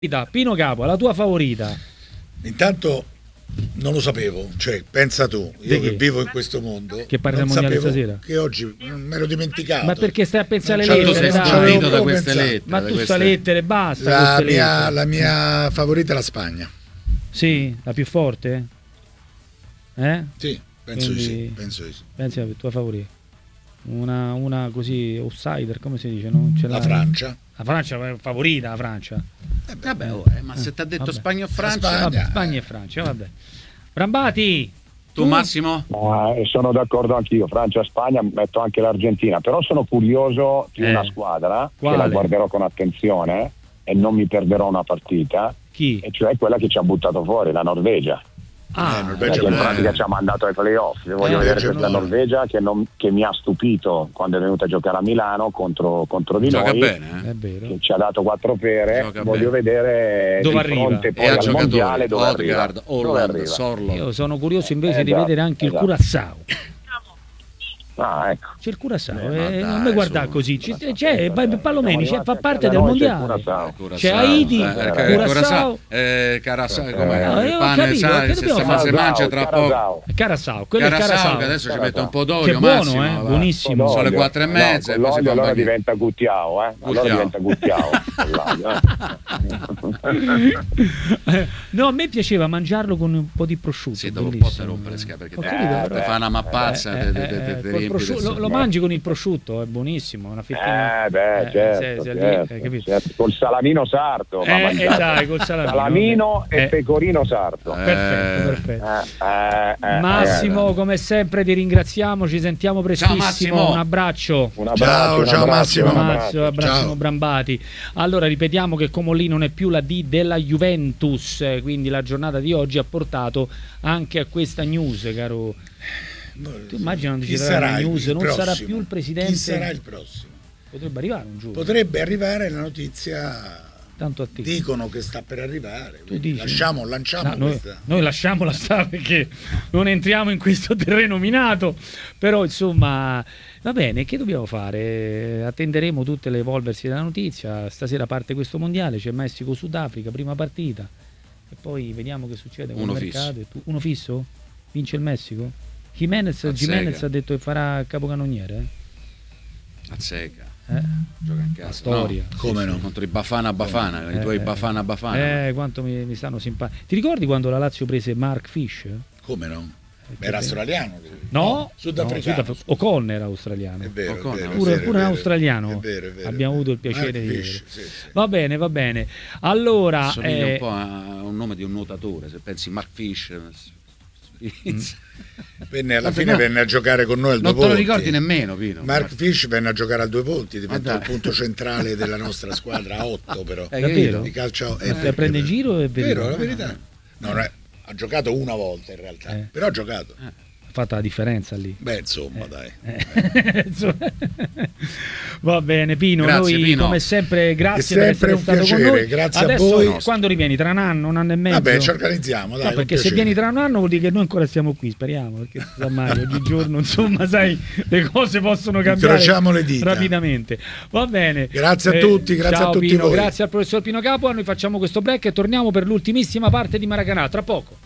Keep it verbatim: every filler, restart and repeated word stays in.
Pino Capo, la tua favorita? Intanto non lo sapevo, cioè pensa tu, io che vivo in questo mondo, che parli non del mondiale sapevo stasera, che oggi me l'ero dimenticato. Ma perché stai a pensare non alle lettere? Tu sei stupito da queste lettere, ma tu queste... sta lettere, basta. La queste mia, lettere. la mia favorita è la Spagna. Sì, la più forte? Eh? Sì, penso Quindi, di sì, penso di sì. Pensi alla tua favorita? Una, una così outsider, come si dice? Non ce la l'hai? Francia. La Francia è favorita, la Francia. Eh beh, Vabbè, oh, eh, ma se ti ha detto vabbè. Spagna o Francia, Spagna. Vabbè, Spagna e Francia, vabbè. Brambati, tu Massimo? Ma sono d'accordo anch'io, Francia, Spagna, metto anche l'Argentina, però sono curioso di Eh. una squadra Quale? che la guarderò con attenzione e non mi perderò una partita, chi? e cioè quella che ci ha buttato fuori, la Norvegia. Ah, Eh, Quella Norvegia che in buona. pratica ci ha mandato ai playoff. Io voglio Eh, vedere Norvegia questa buona. Norvegia che, non- che mi ha stupito quando è venuta a giocare a Milano contro, contro di Gioca noi, bene, eh? è vero. che ci ha dato quattro pere. Gioca Voglio bene. vedere Dove di arriva? fronte poi E a al giocatori, mondiale dove arriva. Odegaard, Dove Holland, arriva. Sorlo. Io sono curioso invece Eh, di esatto, vedere anche il esatto. Curaçao. Ah, ecco. C'è il Curaçao, Beh, ma eh, dai, non mi guardare su. così. C'è, c'è Palomeni, c'è, fa parte del Da noi c'è il mondiale. Curaçao. C'è Haiti, eh, Curaçao. Curaçao, eh, Carasau, Eh, com'è? no, io Il ho pane, capito, sai, che se dobbiamo si fare? si mangia tra poco. Carasau. Curaçao, quello è Carasau, Curaçao. che adesso ci Carasau. mette un po' d'olio, Che buono, Massimo, eh, va. buonissimo. Sono le quattro e mezza, No, e poi si con fa un l'olio allora bagnino. diventa guttiao, eh? Allora Guttiao. diventa guttiao. Eh, no, a me piaceva mangiarlo con un po' di prosciutto. Sì, dopo un po' te bellissimo. rompe le scatole, perché Ho te- capito, eh, però- te fa una mappazza, Eh, te- te- eh, te- te col riempi prosciutto- del- lo, lo mangi con il prosciutto, è buonissimo, una fettina. Eh beh, Eh, certo, se- se lì, certo, hai capito? certo. Col salamino sardo. va Eh, eh, mangiato. dai, col salamino. Salamino Eh, e pecorino sardo. Eh, Perfetto, perfetto. Eh, eh, eh, Massimo, eh. come sempre ti ringraziamo, ci sentiamo prestissimo. Massimo. Un abbraccio. Un abbraccio, Ciao, un ciao, abbraccio, Massimo. un abbraccio. Massimo, abbracciamo Ciao. Brambati. Allora ripetiamo che Comolli non è più la D della Juventus, eh, quindi la giornata di oggi ha portato anche a questa news, caro. Tu immagina quando Chi ci sarà sarà la il news, non prossimo? sarà più il presidente. Chi sarà il prossimo? Potrebbe arrivare un giorno. Potrebbe arrivare la notizia. Tanto a te. Dicono che sta per arrivare. Tu quindi dici? Lasciamo, lanciamo No, noi, questa. noi lasciamola stare perché non entriamo in questo terreno minato, però insomma va bene, che dobbiamo fare? Attenderemo tutte le evolversi della notizia. Stasera parte questo mondiale, c'è Messico-Sudafrica, prima partita, e poi vediamo che succede con Uno il fisso. mercato. E tu- uno fisso? Vince il Messico? Jimenez, A Jimenez sega. ha detto che farà capocannoniere, eh? A secca. Eh? Gioca in casa. La storia. No, Come sì, no? sì, contro i Bafana Bafana, i Eh, tuoi eh, Bafana Bafana. Eh, quanto mi, mi stanno simpatici. Ti ricordi quando la Lazio prese Mark Fish? Come no? Era australiano lui. No, Sudafricano. no, Sudaf- Ocon era australiano. È vero, è Ocon, vero, è Pure, vero, pure è un vero. australiano È vero, è vero, abbiamo è avuto il vero. piacere Mark di Fish, vedere. sì, sì. Va bene, va bene. Allora, Assomiglia eh, un po' a un nome di un nuotatore, se pensi Mark Fish. Venne, alla Ma fine no, venne a giocare con noi al non Due te lo Ponti. ricordi nemmeno, Pino. Mark Fish venne a giocare al Due Ponti, diventò Ma il dai. punto centrale della nostra squadra a otto però. Eh, davvero? capito? Di calcio Eh, la prende in giro è vero, vero. la verità. No, non è- ha giocato una volta in realtà, Eh. però ha giocato. Ha fatto la differenza lì. Beh, insomma, dai. Eh, insomma. Va bene, Pino. Grazie, noi Pino. come sempre, grazie È per sempre essere un stato piacere, con noi. grazie a Adesso, voi. quando rivieni? Tra un anno, un anno e mezzo? Vabbè, ci organizziamo, dai. No, con perché se piacere. vieni tra un anno vuol dire che noi ancora siamo qui, speriamo, perché non si sa mai, oggigiorno insomma sai, le cose possono cambiare Incrociamo le dita. rapidamente. Va bene. Grazie a tutti, grazie ciao a tutti Pino, voi. grazie al professor Pino Capo, noi facciamo questo break e torniamo per l'ultimissima parte di Maracanà, tra poco.